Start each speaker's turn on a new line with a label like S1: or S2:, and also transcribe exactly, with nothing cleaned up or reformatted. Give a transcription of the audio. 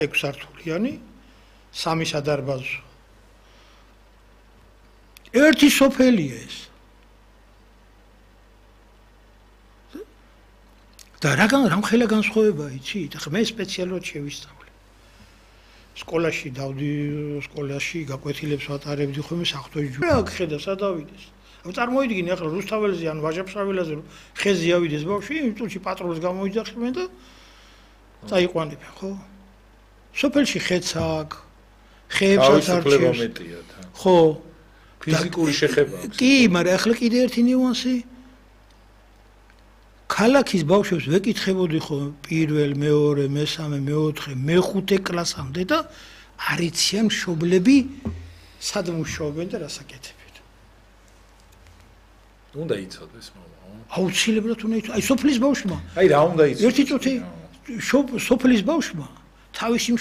S1: ექვსსართულიანი, სამი სადარბაზო. ერთი სოფელია ეს. და რაგან რამხელა განსხვავება იცით? ახლა მე სპეციალურად შევისწავლე. სკოლაში დავდი, სკოლაში გაკვეთილებს ვატარებდი ხოლმე საღვთო რა ხედა სადავიდეს. ანუ წარმოიდგინე ახლა რუსთაველზე ან ვაჟა-ფშაველაზე ხეზე ავიდეს ბავშვი, იმ წუთში პატრონს გამოიძახებენ და წაიყვანებენ, ხო? სოფელში ხეც აქვს, ხეებსაც არჩევს. ხო.
S2: ფიზიკური შეხება აქვს.
S1: კი, მაგრამ ახლა კიდე ერთი ნიუანსი. ქალაქის ბავშვებს ვეკითხებოდი ხო პირველ, მეორე, მესამე, მეოთხე, მეხუთე კლასამდე და არ იციან მშობლები სად მუშაობენ და რას აკეთებენ.
S2: უნდა იცოდეს მამა.
S1: აუცილებლად უნდა იცოდეს. აი სოფლის ბავშვმა.
S2: აი რა უნდა იცოდეს.
S1: ერთი წუთი სოფლის ბავშვმა თავისი